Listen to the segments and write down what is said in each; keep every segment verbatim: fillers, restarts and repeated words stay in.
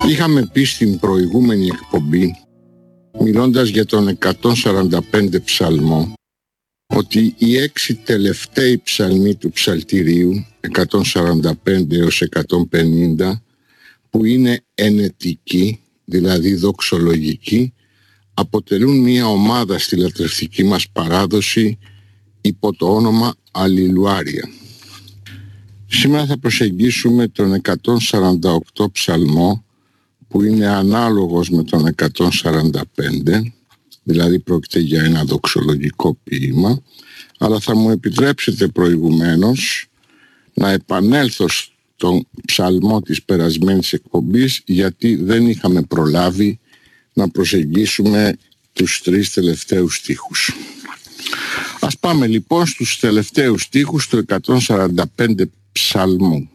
Είχαμε πει στην προηγούμενη εκπομπή, μιλώντας για τον εκατόν σαράντα πέντε ψαλμό, ότι οι έξι τελευταίοι ψαλμοί του ψαλτηρίου, εκατόν σαράντα πέντε έως εκατόν πενήντα, που είναι ενετικοί, δηλαδή δοξολογικοί, αποτελούν μια ομάδα στη λατρευτική μας παράδοση υπό το όνομα Αλληλουάρια. Σήμερα θα προσεγγίσουμε τον εκατόν σαράντα οκτώ ψαλμό, που είναι ανάλογος με τον εκατόν σαράντα πέντε, δηλαδή πρόκειται για ένα δοξολογικό ποίημα, αλλά θα μου επιτρέψετε προηγουμένως να επανέλθω στον ψαλμό της περασμένης εκπομπής, γιατί δεν είχαμε προλάβει να προσεγγίσουμε τους τρεις τελευταίους στίχους. Ας πάμε λοιπόν στους τελευταίους στίχους του εκατόν σαράντα πέντε ψαλμού.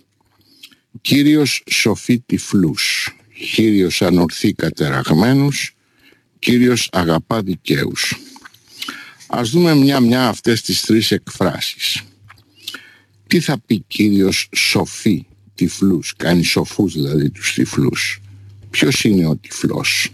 Κύριος σοφεί τυφλούς, Κύριος ανορθεί κατεραγμένους, Κύριος αγαπά δικαίους. Ας δούμε μια-μια αυτές τις τρεις εκφράσεις. Τι θα πει Κύριος σοφεί τυφλούς, κάνει σοφούς δηλαδή τους τυφλούς? Ποιος είναι ο τυφλός?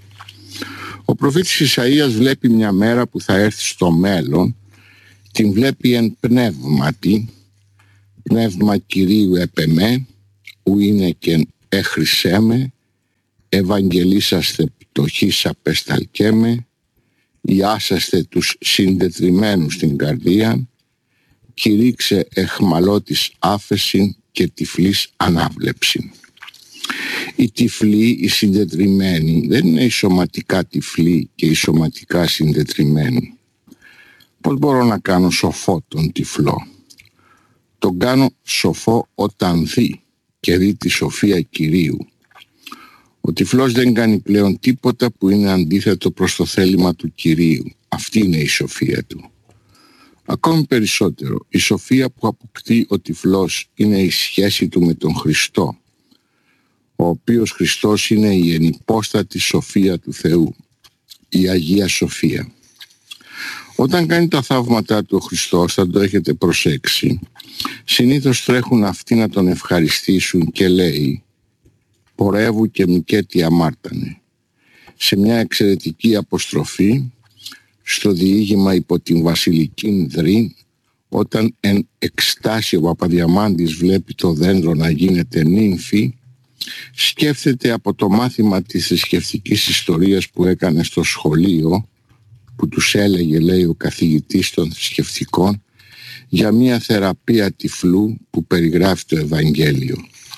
Ο προφήτης Ισαΐας βλέπει μια μέρα που θα έρθει στο μέλλον, την βλέπει εν πνεύματι, πνεύμα Κυρίου επεμέ, ου είναι και έχρησέ ευαγγελίσαστε πτωχής απεσταλκέμε, ιάσαστε τους συντετριμμένους στην καρδία, κηρύξε εχμαλώτης άφεσιν και τυφλής ανάβλεψιν. Οι τυφλοί, οι συντετριμμένοι, δεν είναι οι σωματικά τυφλοί και οι σωματικά συντετριμμένοι. Πώς μπορώ να κάνω σοφό τον τυφλό? Τον κάνω σοφό όταν δει και δει τη σοφία Κυρίου. Ο τυφλός δεν κάνει πλέον τίποτα που είναι αντίθετο προς το θέλημα του Κυρίου. Αυτή είναι η σοφία του. Ακόμη περισσότερο, η σοφία που αποκτεί ο τυφλός είναι η σχέση του με τον Χριστό, ο οποίος Χριστός είναι η ενυπόστατη σοφία του Θεού, η Αγία Σοφία. Όταν κάνει τα θαύματά του ο Χριστός, θα το έχετε προσέξει, συνήθως τρέχουν αυτοί να τον ευχαριστήσουν και λέει «Πορεύου και μικέτι αμάρτανε». Σε μια εξαιρετική αποστροφή στο διήγημα υπό την βασιλική δρή, όταν εν εκστάσει ο Παπαδιαμάντης βλέπει το δέντρο να γίνεται νύμφη, σκέφτεται από το μάθημα της θρησκευτικής ιστορίας που έκανε στο σχολείο, που τους έλεγε, λέει, ο καθηγητής των θρησκευτικών, για μια θεραπεία τυφλού που περιγράφει το Ευαγγέλιο.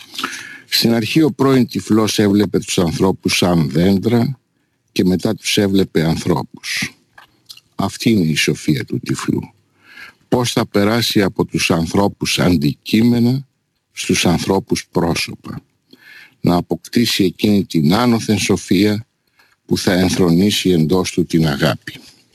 Στην αρχή ο πρώην τυφλός έβλεπε τους ανθρώπους σαν δέντρα και μετά τους έβλεπε ανθρώπους. Αυτή είναι η σοφία του τυφλού. Πώς θα περάσει από τους ανθρώπους αντικείμενα στους ανθρώπους πρόσωπα. Να αποκτήσει εκείνη την άνωθεν σοφία που θα ενθρονίσει εντός του την αγάπη.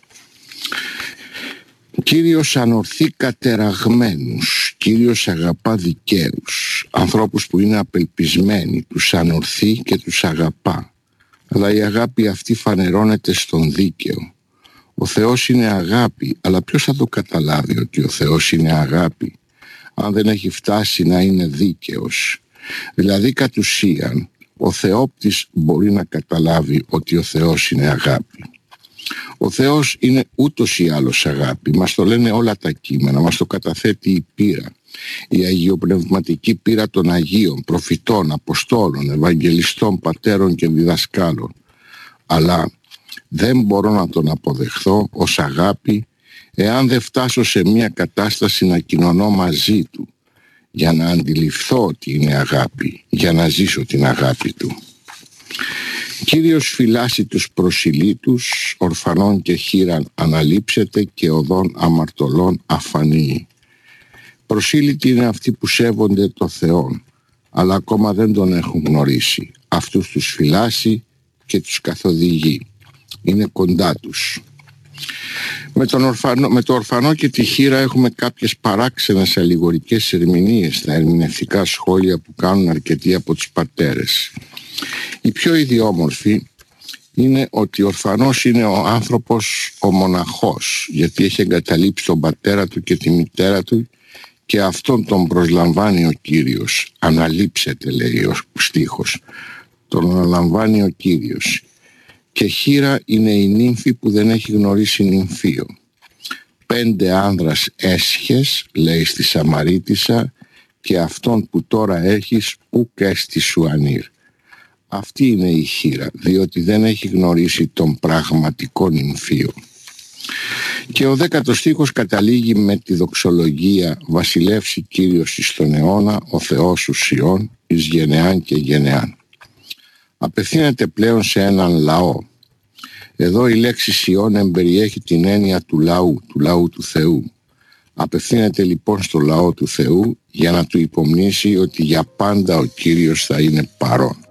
Κύριος ανορθεί κατεραγμένους, Κύριος αγαπά δικαίους. Ανθρώπους που είναι απελπισμένοι, τους ανορθεί και τους αγαπά. Αλλά η αγάπη αυτή φανερώνεται στον δίκαιο. Ο Θεός είναι αγάπη, αλλά ποιος θα το καταλάβει ότι ο Θεός είναι αγάπη, αν δεν έχει φτάσει να είναι δίκαιος? Δηλαδή κατ' ουσίαν ο θεόπτης μπορεί να καταλάβει ότι ο Θεός είναι αγάπη. Ο Θεός είναι ούτως ή άλλως αγάπη. Μας το λένε όλα τα κείμενα, μας το καταθέτει η πείρα. Η αγιοπνευματική πείρα των Αγίων, προφητών, Αποστόλων, Ευαγγελιστών, Πατέρων και Διδασκάλων. Αλλά δεν μπορώ να τον αποδεχθώ ως αγάπη εάν δεν φτάσω σε μια κατάσταση να κοινωνώ μαζί του, για να αντιληφθώ ότι είναι αγάπη, για να ζήσω την αγάπη του. Κύριος φυλάσσει τους προσιλήτους, ορφανών και χήραν αναλείψετε και οδών αμαρτωλών αφανεί. Προσήλυτοι είναι αυτοί που σέβονται το Θεόν, αλλά ακόμα δεν τον έχουν γνωρίσει. Αυτούς τους φυλάσσει και τους καθοδηγεί. Είναι κοντά τους. Με, τον ορφανό, με το ορφανό και τη χήρα έχουμε κάποιες παράξενες αλληγορικές ερμηνείες στα ερμηνευτικά σχόλια που κάνουν αρκετοί από τους πατέρες. Η πιο ιδιόμορφη είναι ότι ο ορφανός είναι ο άνθρωπος ο μοναχός, γιατί έχει εγκαταλείψει τον πατέρα του και τη μητέρα του και αυτόν τον προσλαμβάνει ο Κύριος. Αναλείψετε, λέει ο στίχος, τον αναλαμβάνει ο Κύριος. Και χήρα είναι η νύμφη που δεν έχει γνωρίσει νυμφίο. Πέντε άνδρας έσχες, λέει στη Σαμαρίτισσα, και αυτόν που τώρα έχεις ουκ έστι σου ανήρ. Αυτή είναι η χήρα, διότι δεν έχει γνωρίσει τον πραγματικό νυμφίο. Και ο δέκατος στίχος καταλήγει με τη δοξολογία «Βασιλεύσει Κύριος εις τον αιώνα, ο Θεός σου Σιών, εις γενεάν και γενεάν». Απευθύνεται πλέον σε έναν λαό. Εδώ η λέξη Σιών εμπεριέχει την έννοια του λαού, του λαού του Θεού. Απευθύνεται λοιπόν στο λαό του Θεού για να του υπομνήσει ότι για πάντα ο Κύριος θα είναι παρόν.